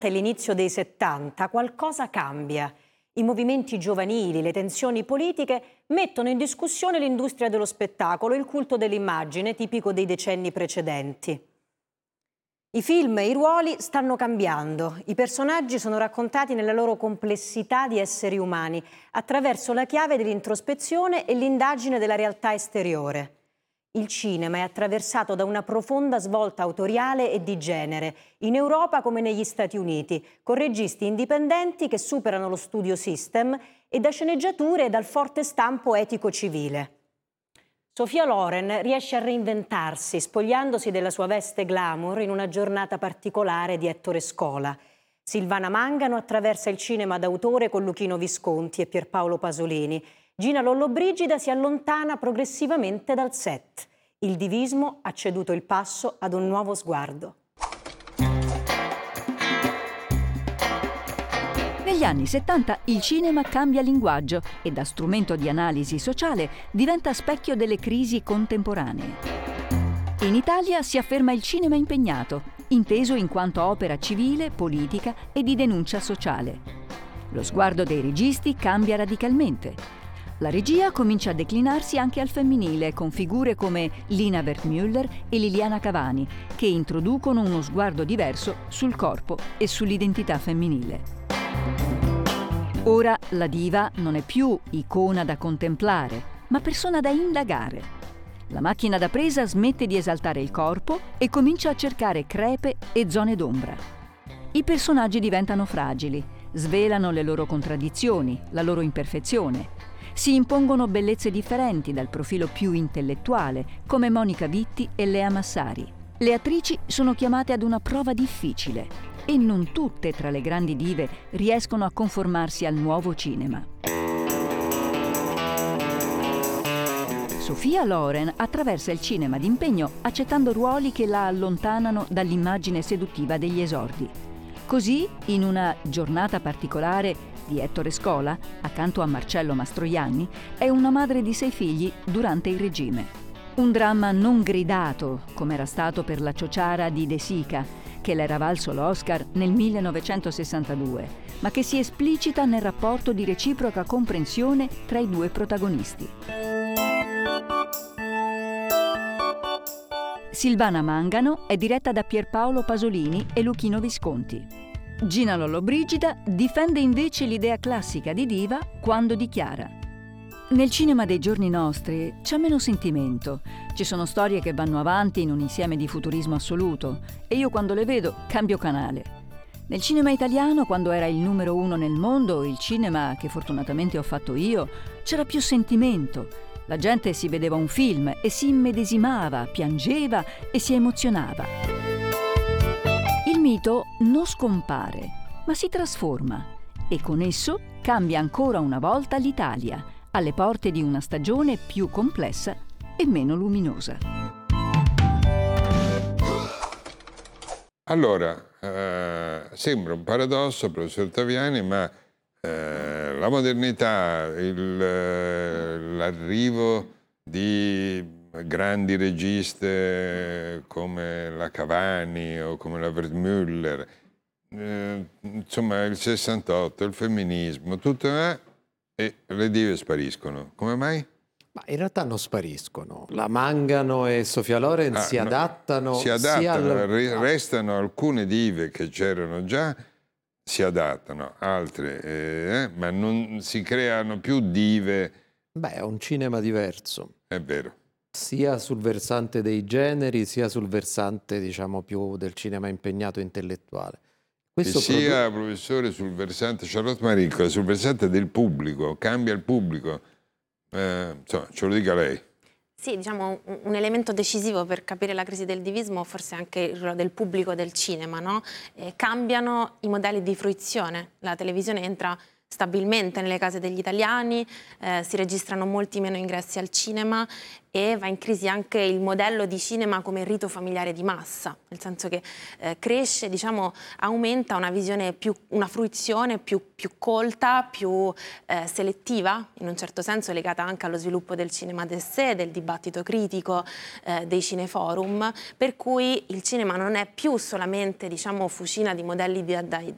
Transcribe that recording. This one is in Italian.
All'inizio dei 70 qualcosa cambia. I movimenti giovanili, le tensioni politiche mettono in discussione l'industria dello spettacolo e il culto dell'immagine tipico dei decenni precedenti. I film e i ruoli stanno cambiando. I personaggi sono raccontati nella loro complessità di esseri umani, attraverso la chiave dell'introspezione e l'indagine della realtà esteriore. Il cinema è attraversato da una profonda svolta autoriale e di genere, in Europa come negli Stati Uniti, con registi indipendenti che superano lo studio system e da sceneggiature e dal forte stampo etico-civile. Sophia Loren riesce a reinventarsi, spogliandosi della sua veste glamour in una giornata particolare di Ettore Scola. Silvana Mangano attraversa il cinema d'autore con Luchino Visconti e Pierpaolo Pasolini. Gina Lollobrigida si allontana progressivamente dal set. Il divismo ha ceduto il passo ad un nuovo sguardo. Negli anni 70 il cinema cambia linguaggio e da strumento di analisi sociale diventa specchio delle crisi contemporanee. In Italia si afferma il cinema impegnato, inteso in quanto opera civile, politica e di denuncia sociale. Lo sguardo dei registi cambia radicalmente. La regia comincia a declinarsi anche al femminile, con figure come Lina Wertmüller e Liliana Cavani, che introducono uno sguardo diverso sul corpo e sull'identità femminile. Ora la diva non è più icona da contemplare, ma persona da indagare. La macchina da presa smette di esaltare il corpo e comincia a cercare crepe e zone d'ombra. I personaggi diventano fragili, svelano le loro contraddizioni, la loro imperfezione. Si impongono bellezze differenti dal profilo più intellettuale, come Monica Vitti e Lea Massari. Le attrici sono chiamate ad una prova difficile e non tutte tra le grandi dive riescono a conformarsi al nuovo cinema. Sophia Loren attraversa il cinema d'impegno accettando ruoli che la allontanano dall'immagine seduttiva degli esordi. Così, in una giornata particolare di Ettore Scola, accanto a Marcello Mastroianni, è una madre di 6 figli durante il regime. Un dramma non gridato, come era stato per La ciociara di De Sica, che le era valso l'Oscar nel 1962, ma che si esplicita nel rapporto di reciproca comprensione tra i due protagonisti. Silvana Mangano è diretta da Pierpaolo Pasolini e Luchino Visconti. Gina Lollobrigida difende invece l'idea classica di diva quando dichiara: nel cinema dei giorni nostri c'è meno sentimento, ci sono storie che vanno avanti in un insieme di futurismo assoluto e io quando le vedo cambio canale. Nel cinema italiano, quando era il numero 1 nel mondo, il cinema che fortunatamente ho fatto io, c'era più sentimento. La gente si vedeva un film e si immedesimava, piangeva e si emozionava. Il mito non scompare, ma si trasforma e con esso cambia ancora una volta l'Italia, alle porte di una stagione più complessa e meno luminosa. Allora, sembra un paradosso, professor Taviani, ma la modernità, l'arrivo di grandi registe come la Cavani o come la Wertmüller, insomma il 68, il femminismo, tutto e le dive spariscono. Come mai? Ma in realtà non spariscono. La Mangano e Sophia Loren si adattano. Si adattano, restano alcune dive che c'erano già, si adattano, altre, ma non si creano più dive. Beh, è un cinema diverso. È vero. Sia sul versante dei generi, sia sul versante, diciamo, più del cinema impegnato intellettuale. Questo e sia, professore, sul versante, Charlotte Mariccola, sul versante del pubblico, cambia il pubblico. Insomma, ce lo dica lei. Sì, diciamo un elemento decisivo per capire la crisi del divismo forse anche il ruolo del pubblico del cinema, no? Cambiano i modelli di fruizione, la televisione entra stabilmente nelle case degli italiani, si registrano molti meno ingressi al cinema e va in crisi anche il modello di cinema come rito familiare di massa, nel senso che cresce, diciamo, aumenta una visione una fruizione più colta, più selettiva, in un certo senso legata anche allo sviluppo del cinema d'essai, del dibattito critico, dei cineforum, per cui il cinema non è più solamente, diciamo, fucina di modelli